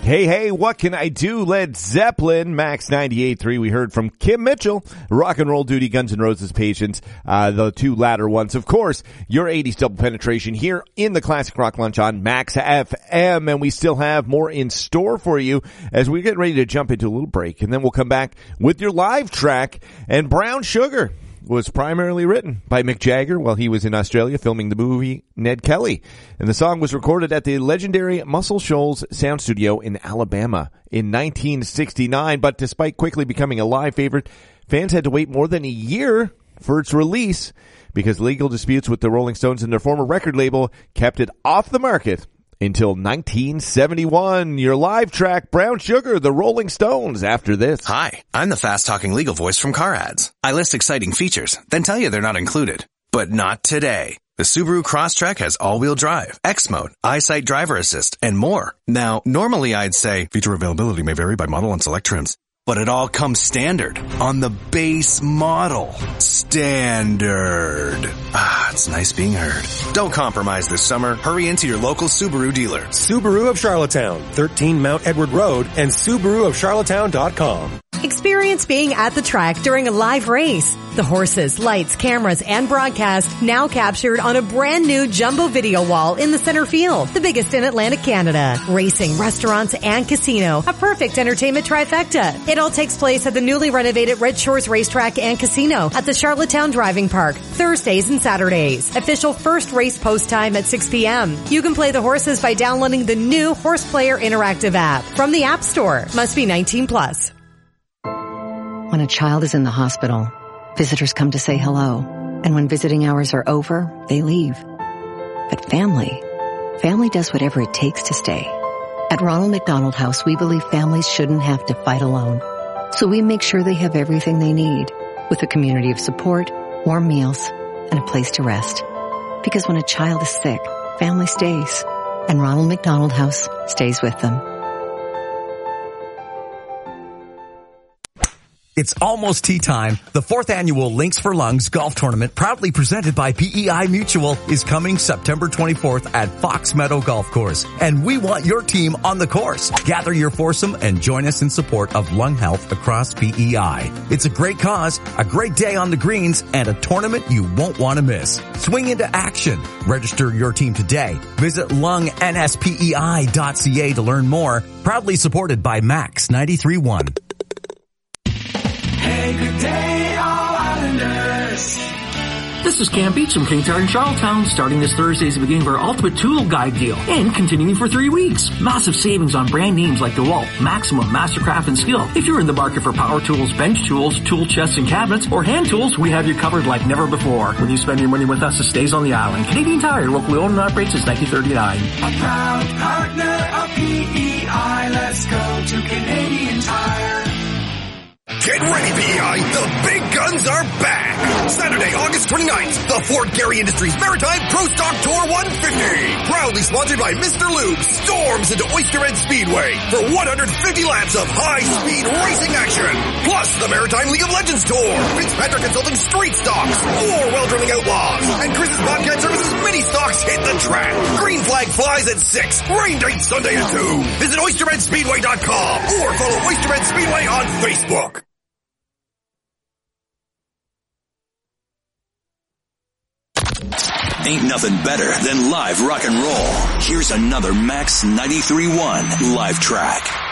Hey, what can I do? Led Zeppelin, Max 98.3. We heard from Kim Mitchell, Rock and Roll Duty, Guns N' Roses Patience, the two latter ones. Of course, your 80s double penetration here in the Classic Rock Lunch on Max FM, and we still have more in store for you as we get ready to jump into a little break, and then we'll come back with your live track. And Brown Sugar was primarily written by Mick Jagger while he was in Australia filming the movie Ned Kelly. And the song was recorded at the legendary Muscle Shoals Sound Studio in Alabama in 1969. But despite quickly becoming a live favorite, fans had to wait more than a year for its release because legal disputes with the Rolling Stones and their former record label kept it off the market until 1971. Your live track, Brown Sugar, the Rolling Stones, after this. Hi, I'm the fast-talking legal voice from Car Ads. I list exciting features, then tell you they're not included. But not today. The Subaru Crosstrek has all-wheel drive, X-Mode, EyeSight Driver Assist, and more. Now, normally I'd say feature availability may vary by model and select trims. But it all comes standard on the base model. Standard. It's nice being heard. Don't compromise this summer. Hurry into your local Subaru dealer. Subaru of Charlottetown, 13 Mount Edward Road, and SubaruofCharlottetown.com. Experience being at the track during a live race. The horses, lights, cameras, and broadcast now captured on a brand new jumbo video wall in the center field, the biggest in Atlantic Canada. Racing, restaurants, and casino, a perfect entertainment trifecta. It all takes place at the newly renovated Red Shores Racetrack and Casino at the Charlottetown Driving Park, Thursdays and Saturdays. Official first race post time at 6 p.m. You can play the horses by downloading the new Horse Player Interactive app from the App Store. Must be 18 plus. When a child is in the hospital, visitors come to say hello. And when visiting hours are over, they leave. But family does whatever it takes to stay. At Ronald McDonald House, we believe families shouldn't have to fight alone. So we make sure they have everything they need, with a community of support, warm meals, and a place to rest. Because when a child is sick, family stays. And Ronald McDonald House stays with them. It's almost tea time. The 4th annual Links for Lungs golf tournament, proudly presented by PEI Mutual, is coming September 24th at Fox Meadow Golf Course. And we want your team on the course. Gather your foursome and join us in support of lung health across PEI. It's a great cause, a great day on the greens, and a tournament you won't want to miss. Swing into action. Register your team today. Visit lungnspei.ca to learn more. Proudly supported by Max 93.1. Hey, good day, all Islanders. This is Cam Beach from King Tire in Charlottetown. Starting this Thursday is the beginning of our Ultimate Tool Guide deal and continuing for 3 weeks. Massive savings on brand names like DeWalt, Maximum, Mastercraft, and Skill. If you're in the market for power tools, bench tools, tool chests and cabinets, or hand tools, we have you covered like never before. When you spend your money with us, it stays on the island. Canadian Tire, locally owned and operated since 1939. A proud partner of PEI. Let's go to Canadian Tire. Get ready, PEI! The big guns are back! Saturday, August 29th, the Fort Garry Industries Maritime Pro Stock Tour 150, proudly sponsored by Mr. Lube, storms into Oyster Bend Speedway for 150 laps of high-speed racing action. Plus, the Maritime League of Legends Tour, Fitzpatrick Consulting Street Stocks, 4 Well-Drilling Outlaws, and Chris's Bobcat Services Mini Stocks hit the track. Green flag flies at 6, rain date Sunday at 2. Visit OysterBendSpeedway.com or follow Oyster Bend Speedway on Facebook. Ain't nothing better than live rock and roll. Here's another Max 93.1 live track.